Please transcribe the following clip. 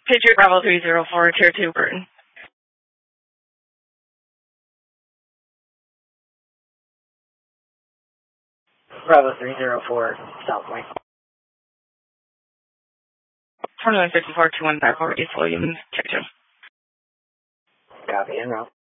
Patriot Bravo 304, Tier 2, Burton. Bravo 304, South Point. 2154, 2154, East Williams, Tier 2. Copy, en route.